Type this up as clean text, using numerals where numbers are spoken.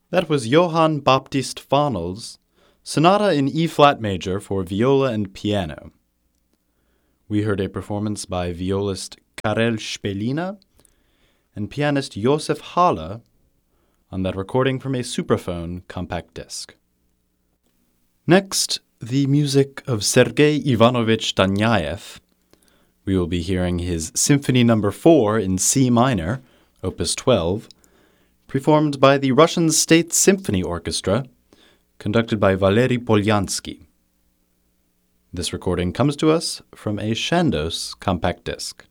That was Johann Baptist Fahne's Sonata in E-flat major for viola and piano. We heard a performance by violist Karel Spelina and pianist Josef Halle on that recording from a Supraphone compact disc. Next, the music of Sergei Ivanovich Danyaev. We will be hearing his Symphony No. 4 in C minor, Opus 12, performed by the Russian State Symphony Orchestra, conducted by Valery Polyansky. This recording comes to us from a Chandos compact disc.